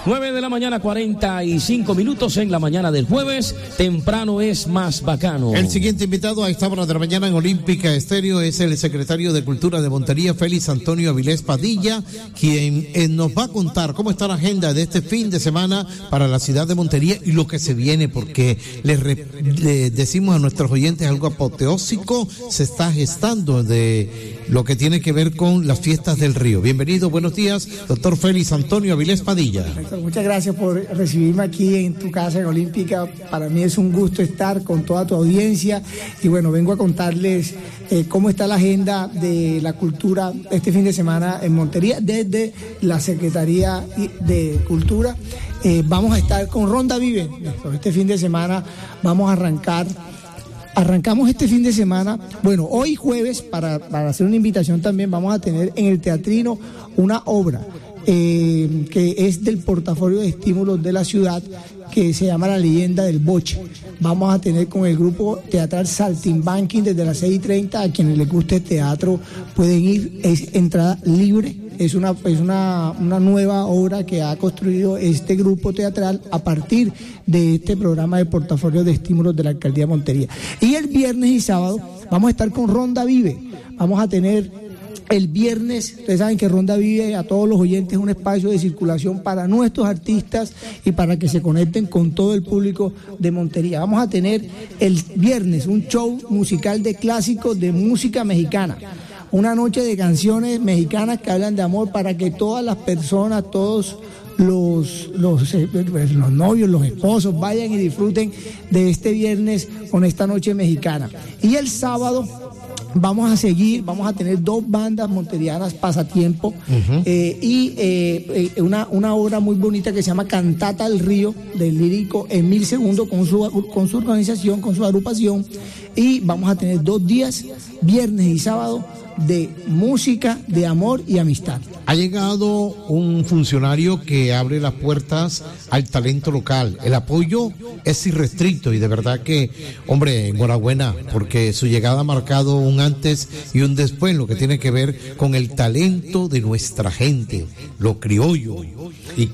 9 de la mañana, 45 minutos en la mañana del jueves. Temprano es más bacano. El siguiente invitado a esta hora de la mañana en Olímpica Estéreo es el secretario de Cultura de Montería, Félix Antonio Avilés Padilla, quien nos va a contar cómo está la agenda de este fin de semana para la ciudad de Montería y lo que se viene, porque le decimos a nuestros oyentes algo apoteósico se está gestando de lo que tiene que ver con las fiestas del río. Bienvenido, buenos días, doctor Félix Antonio Avilés Padilla. Muchas gracias por recibirme aquí en tu casa en Olímpica. Para mí es un gusto estar con toda tu audiencia y bueno, vengo a contarles cómo está la agenda de la cultura este fin de semana en Montería desde la Secretaría de Cultura. Vamos a estar con Ronda Vive. Este fin de semana vamos a arrancamos este fin de semana, bueno, hoy jueves, para hacer una invitación también, vamos a tener en el Teatrino una obra que es del portafolio de estímulos de la ciudad, que se llama La Leyenda del Boche. Vamos a tener con el grupo teatral Saltimbanquín desde las 6:30. A quienes les guste el teatro pueden ir, es entrada libre. Es una nueva obra que ha construido este grupo teatral a partir de este programa de portafolio de estímulos de la Alcaldía de Montería. Y el viernes y sábado vamos a estar con Ronda Vive. Vamos a tener el viernes, ustedes saben que Ronda Vive a todos los oyentes es un espacio de circulación para nuestros artistas y para que se conecten con todo el público de Montería. Vamos a tener el viernes un show musical de clásicos de música mexicana. Una noche de canciones mexicanas que hablan de amor para que todas las personas, todos los novios, los esposos vayan y disfruten de este viernes con esta noche mexicana. Y el sábado vamos a tener dos bandas monterianas, Pasatiempo, y una obra muy bonita que se llama Cantata al Río, del lírico Emil Segundo, con su organización, con su agrupación, y vamos a tener 2 días, viernes y sábado, de música, de amor y amistad. Ha llegado un funcionario que abre las puertas al talento local. El apoyo es irrestricto y de verdad que, hombre, enhorabuena, porque su llegada ha marcado un antes y un después en lo que tiene que ver con el talento de nuestra gente, lo criollo, y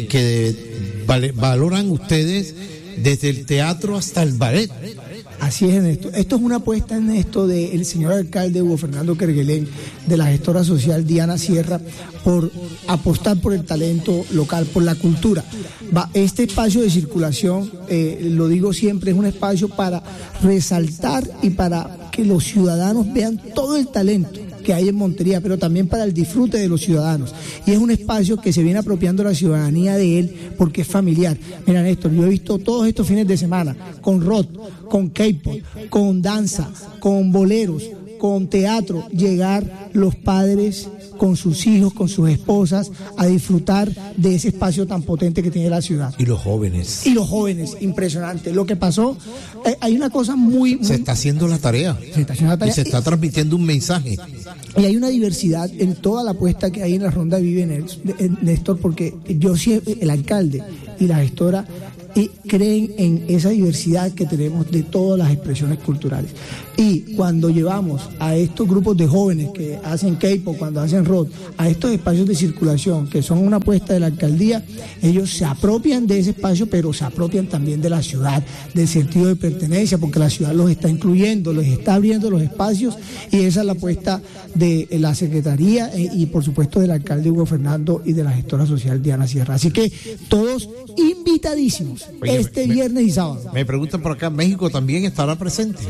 que valoran ustedes desde el teatro hasta el ballet. Así es, Ernesto. Esto es una apuesta, Ernesto, del señor alcalde Hugo Fernando Kerguelén, de la gestora social Diana Sierra, por apostar por el talento local, por la cultura. Este espacio de circulación, lo digo siempre, es un espacio para resaltar y para que los ciudadanos vean todo el talento que hay en Montería, pero también para el disfrute de los ciudadanos. Y es un espacio que se viene apropiando la ciudadanía de él porque es familiar. Mira, Néstor, yo he visto todos estos fines de semana con rock, con K-pop, con danza, con boleros, con teatro, llegar los padres con sus hijos, con sus esposas, a disfrutar de ese espacio tan potente que tiene la ciudad. Y los jóvenes. Impresionante. Lo que pasó, hay una cosa muy... Se está haciendo la tarea. Y se está transmitiendo un mensaje. Y hay una diversidad en toda la apuesta que hay en la Ronda Vive, Néstor, porque yo siempre, el alcalde y la gestora, creen en esa diversidad que tenemos de todas las expresiones culturales. Y cuando llevamos a estos grupos de jóvenes que hacen K-pop, cuando hacen rock, a estos espacios de circulación que son una apuesta de la alcaldía, ellos se apropian de ese espacio, pero se apropian también de la ciudad, del sentido de pertenencia, porque la ciudad los está incluyendo, les está abriendo los espacios, y esa es la apuesta de la Secretaría y por supuesto del alcalde Hugo Fernando y de la gestora social Diana Sierra. Así que todos invitadísimos. Oye, viernes y sábado. Me preguntan por acá, ¿México también estará presente?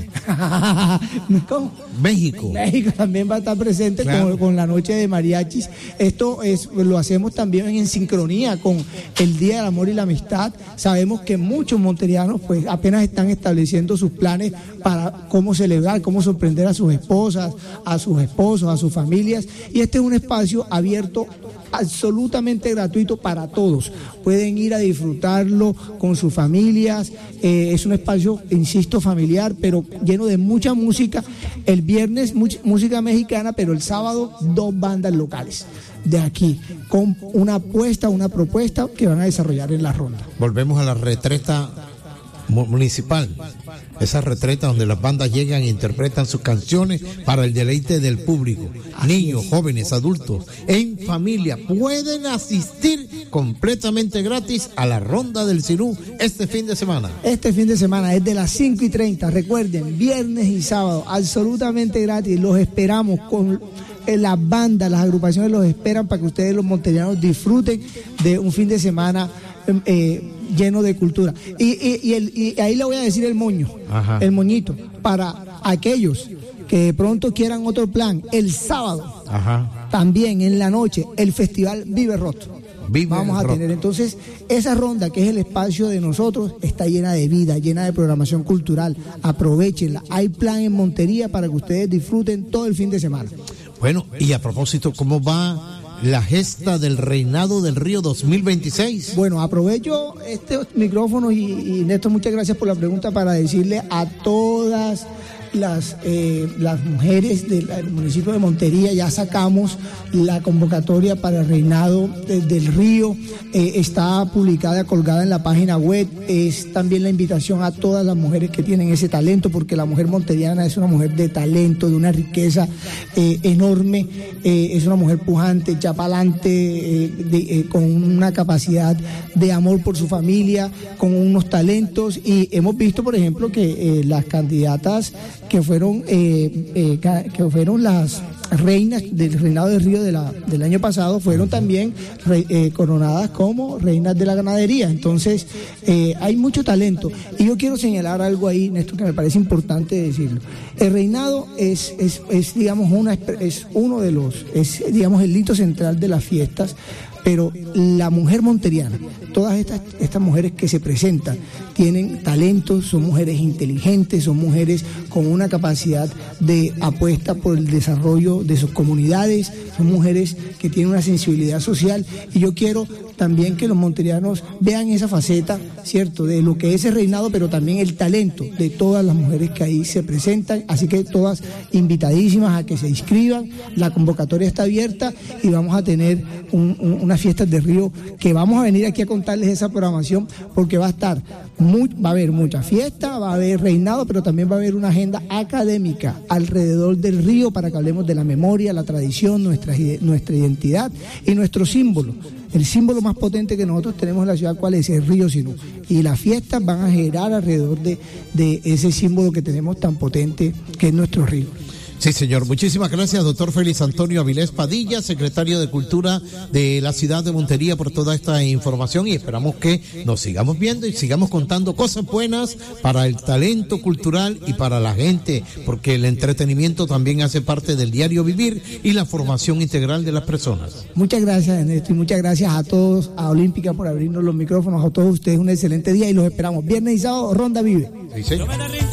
¿Cómo? México también va a estar presente, claro, con la noche de mariachis. Esto lo hacemos también en sincronía con el Día del Amor y la Amistad. Sabemos que muchos monterianos pues apenas están estableciendo sus planes para cómo celebrar, cómo sorprender a sus esposas, a sus esposos, a sus familias, y este es un espacio abierto, absolutamente gratuito para todos. Pueden ir a disfrutarlo con sus familias. Es un espacio, insisto, familiar, pero lleno de mucha música. El viernes música mexicana, pero el sábado 2 bandas locales de aquí, con una propuesta que van a desarrollar en la ronda. Volvemos a la retreta municipal. Esa retreta donde las bandas llegan e interpretan sus canciones para el deleite del público. Niños, jóvenes, adultos, en familia, pueden asistir completamente gratis a la Ronda del Sinú este fin de semana. Este fin de semana es de las 5:30, recuerden, viernes y sábado, absolutamente gratis. Los esperamos con las bandas, las agrupaciones los esperan para que ustedes los monterianos disfruten de un fin de semana lleno de cultura. Y ahí le voy a decir el moño, el moñito, para aquellos que de pronto quieran otro plan. El sábado, también en la noche, el Festival Vive Rock. Vamos a tener entonces esa ronda, que es el espacio de nosotros, está llena de vida, llena de programación cultural. Aprovechenla. Hay plan en Montería para que ustedes disfruten todo el fin de semana. Bueno, y a propósito, ¿cómo va la gesta del Reinado del Río 2026? Bueno, aprovecho este micrófono y Néstor, muchas gracias por la pregunta, para decirle a todas las mujeres del municipio de Montería, ya sacamos la convocatoria para el Reinado del Río, está publicada, colgada en la página web. Es también la invitación a todas las mujeres que tienen ese talento, porque la mujer monteriana es una mujer de talento, de una riqueza enorme, es una mujer pujante, echa pa'lante, con una capacidad de amor por su familia, con unos talentos, y hemos visto, por ejemplo, que las candidatas que fueron las reinas del Reinado del Río del año pasado fueron también coronadas como reinas de la ganadería. Entonces hay mucho talento, y yo quiero señalar algo ahí, Néstor, que me parece importante decirlo. El reinado es digamos uno de los, digamos, el hito central de las fiestas. Pero la mujer monteriana, todas estas mujeres que se presentan, tienen talentos, son mujeres inteligentes, son mujeres con una capacidad de apuesta por el desarrollo de sus comunidades, son mujeres que tienen una sensibilidad social, y yo quiero también que los monterianos vean esa faceta, ¿cierto?, de lo que es el reinado, pero también el talento de todas las mujeres que ahí se presentan. Así que todas invitadísimas a que se inscriban. La convocatoria está abierta y vamos a tener unas fiestas de río que vamos a venir aquí a contarles esa programación, porque va a haber mucha fiesta, va a haber reinado, pero también va a haber una agenda académica alrededor del río para que hablemos de la memoria, la tradición, nuestra identidad y nuestro símbolo. El símbolo más potente que nosotros tenemos en la ciudad, ¿cuál es? El río Sinú. Y las fiestas van a girar alrededor de ese símbolo que tenemos tan potente, que es nuestro río. Sí, señor. Muchísimas gracias, doctor Félix Antonio Avilés Padilla, secretario de Cultura de la ciudad de Montería, por toda esta información, y esperamos que nos sigamos viendo y sigamos contando cosas buenas para el talento cultural y para la gente, porque el entretenimiento también hace parte del diario vivir y la formación integral de las personas. Muchas gracias, Ernesto, y muchas gracias a todos, a Olímpica, por abrirnos los micrófonos, a todos ustedes un excelente día, y los esperamos viernes y sábado, Ronda Vive. Sí, señor.